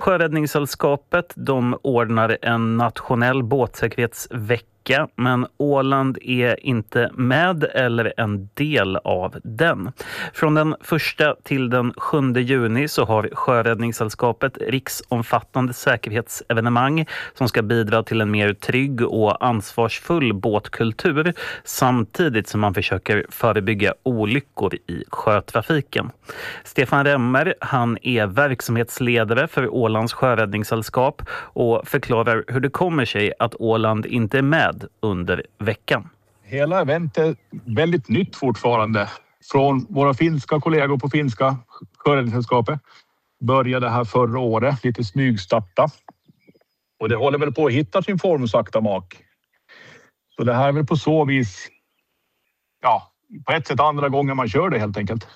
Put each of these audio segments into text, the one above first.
Sjöräddningssällskapet de ordnar en nationell båtsäkerhetsvecka, men Åland är inte med eller en del av den. Från den 1 till den 7 juni så har Sjöräddningssällskapet riksomfattande säkerhetsevenemang som ska bidra till en mer trygg och ansvarsfull båtkultur samtidigt som man försöker förebygga olyckor i sjötrafiken. Stefan Remmer, han är verksamhetsledare för Ålands Sjöräddningssällskap och förklarar hur det kommer sig att Åland inte är med under veckan. Hela eventet är väldigt nytt fortfarande. Från våra finska kollegor på finska Sjöräddningssällskapet började här förra året, lite smygstarta. Och det håller väl på att hitta sin form sakta mak. Så det här är väl på så vis, på ett sätt andra gången man kör det helt enkelt.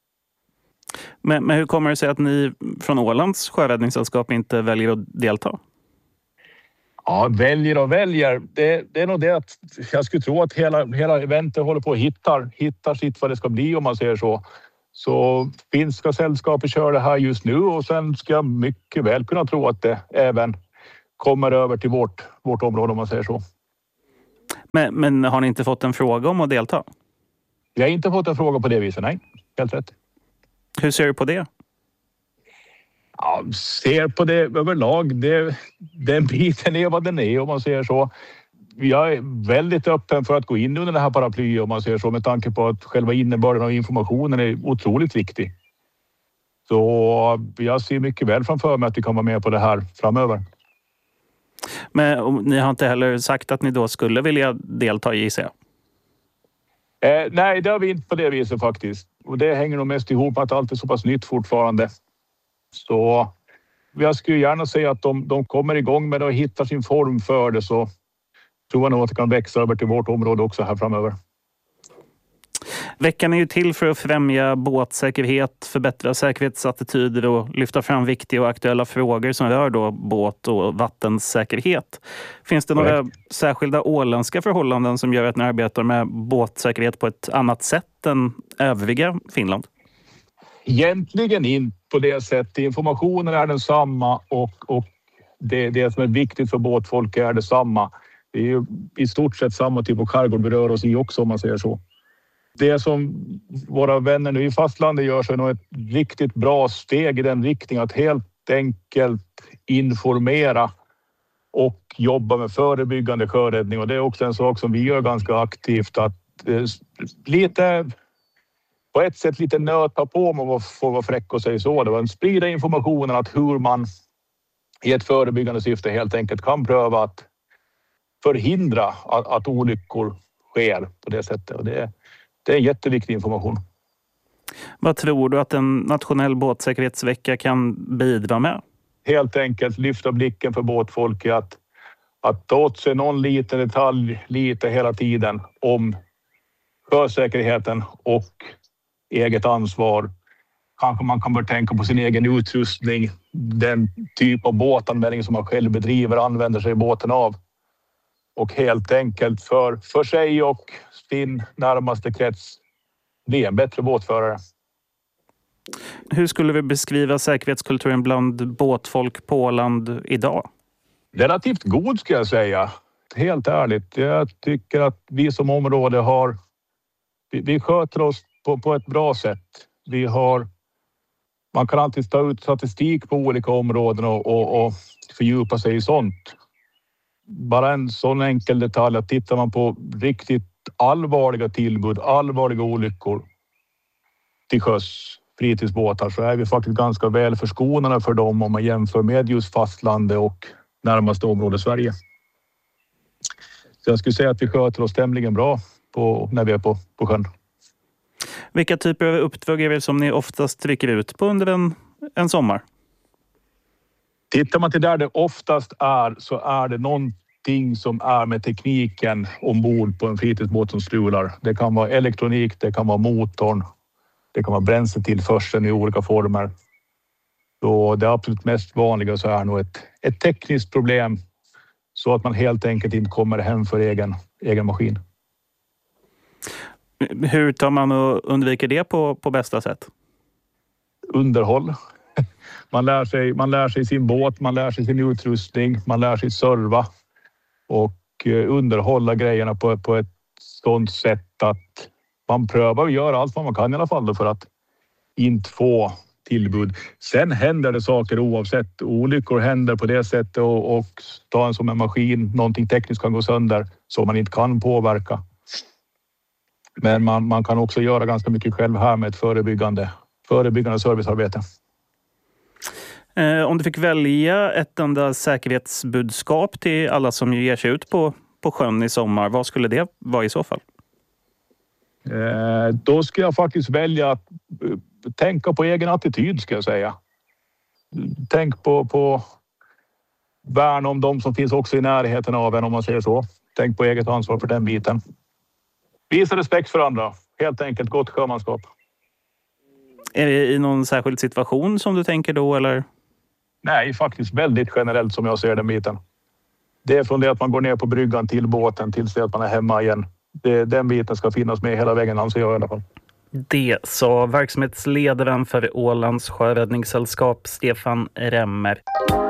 Men hur kommer det sig att ni från Ålands Sjöräddningssällskap inte väljer att delta? Ja, väljer. Det är nog det att jag skulle tro att hela eventet håller på att hittar sitt vad det ska bli om man säger så. Så finska sällskapet kör det här just nu och sen ska jag mycket väl kunna tro att det även kommer över till vårt område om man säger så. Men har ni inte fått en fråga om att delta? Jag har inte fått en fråga på det viset, nej. Helt rätt. Hur ser du på det? Ja, ser på det överlag. Den biten är vad den är om man säger så. Jag är väldigt öppen för att gå in under det här paraplyet om man säger så med tanke på att själva innebörden av informationen är otroligt viktig. Så jag ser mycket väl framför mig att vi kan vara med på det här framöver. Men ni har inte heller sagt att ni då skulle vilja delta i IC? Nej, det har vi inte på det viset faktiskt. Och det hänger nog mest ihop med att allt är så pass nytt fortfarande. Så jag skulle gärna säga att de kommer igång med det och hittar sin form för det, så tror jag nog att det kan växa över till vårt område också här framöver. Veckan är ju till för att främja båtsäkerhet, förbättra säkerhetsattityder och lyfta fram viktiga och aktuella frågor som rör då båt- och vattensäkerhet. Finns det några särskilda åländska förhållanden som gör att ni arbetar med båtsäkerhet på ett annat sätt än övriga Finland? Egentligen inte på det sättet. Informationen är densamma och det som är viktigt för båtfolk är detsamma. Det är ju i stort sett samma typ av skärgård vi rör oss i också om man säger så. Det som våra vänner nu i fastlandet gör så är nog ett riktigt bra steg i den riktningen att helt enkelt informera och jobba med förebyggande sjöräddning. Och det är också en sak som vi gör ganska aktivt, att på ett sätt lite nöta på med att få vara fräck och säga så. Det var en sprida informationen att hur man i ett förebyggande syfte helt enkelt kan pröva att förhindra att olyckor sker på det sättet. Och det är jätteviktig information. Vad tror du att en nationell båtsäkerhetsvecka kan bidra med? Helt enkelt lyfta blicken för båtfolk att ta åt sig någon liten detalj lite hela tiden om sjösäkerheten och eget ansvar. Kanske man kan börja tänka på sin egen utrustning, den typ av båtanvändning som man själv bedriver använder sig båten av. Och helt enkelt för sig och sin närmaste krets bli en bättre båtförare. Hur skulle vi beskriva säkerhetskulturen bland båtfolk på Åland idag? Relativt god ska jag säga. Helt ärligt. Jag tycker att vi som område vi sköter oss på ett bra sätt. Man kan alltid ta ut statistik på olika områden och fördjupa sig i sånt. Bara en sån enkel detalj att tittar man på riktigt allvarliga tillbud, allvarliga olyckor till sjöss, fritidsbåtar, så är vi faktiskt ganska väl förskonade för dem om man jämför med just fastlandet och närmaste område Sverige. Så jag skulle säga att vi sköter oss tämligen bra när vi är på sjön. Vilka typer av uppdrag är det som ni oftast trycker ut på under en sommar? Tittar man till där det oftast är, så är det någonting som är med tekniken ombord på en fritidsbåt som strular. Det kan vara elektronik, det kan vara motorn, det kan vara bränsletillförseln i olika former. Så det absolut mest vanliga så är nog ett tekniskt problem, så att man helt enkelt inte kommer hem för egen maskin. Hur tar man och undviker det på bästa sätt? Underhåll. Man lär sig sin båt, man lär sig sin utrustning, man lär sig serva och underhålla grejerna på ett sådant sätt att man prövar att göra allt vad man kan i alla fall då för att inte få tillbud. Sen händer det saker oavsett. Olyckor händer på det sättet och ta en som en maskin, någonting tekniskt kan gå sönder som man inte kan påverka. Men man kan också göra ganska mycket själv här med ett förebyggande servicearbete. Om du fick välja ett enda säkerhetsbudskap till alla som ger sig ut på sjön i sommar, vad skulle det vara i så fall? Då ska jag faktiskt välja att tänka på egen attityd, ska jag säga. Tänk på värn om de som finns också i närheten av en, om man säger så. Tänk på eget ansvar för den biten. Visa respekt för andra. Helt enkelt gott sjömanskap. Är det i någon särskild situation som du tänker då, eller? Nej, faktiskt väldigt generellt som jag ser den biten. Det är från det att man går ner på bryggan till båten tills det att man är hemma igen. Den biten ska finnas med hela vägen, anser jag i alla fall. Det sa verksamhetsledaren för Ålands sjöräddningssällskap Stefan Remmer.